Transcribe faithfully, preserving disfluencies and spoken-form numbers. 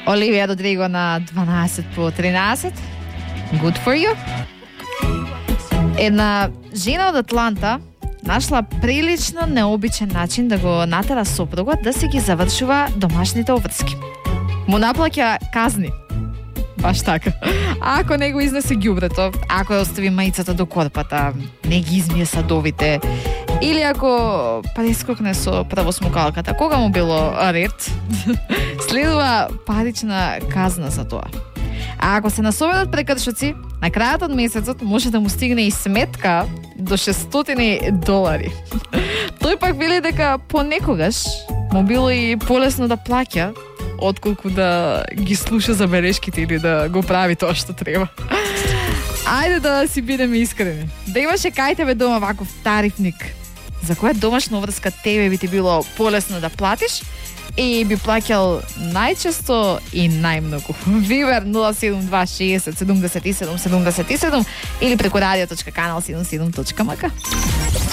Оливија Родриго на дванаесет по тринаесет. Good for you. Една жена од Атланта нашла прилично необичен начин да го натера сопругот да си ги завршува домашните обврски. Му наплаќа казни. Баш така. Ако не го изнесе ѓубрето, ако ја остави маицата до корпата, не ги измие садовите, или ако прескокне со правосмукалката, кога му било ред, следува парична казна за тоа. А ако се насоведат прекршоци, на крајот од месецот може да му стигне и сметка до шестстотини долари. Тој пак вели дека понекогаш му било и полесно да плаќа, отколку да ги слуша забелешките или да го прави тоа што треба. Ајде да си бидеме искрени. Да имаше кај тебе дома ваков тарифник, за која домашна обврска тебе би ти било полесно да платиш и би плаќал најчесто и најмногу. Вибер нула седум два шеесет седумдесет и седум седумдесет и седум или преку радио точка канал седумдесет и седум точка ем ка.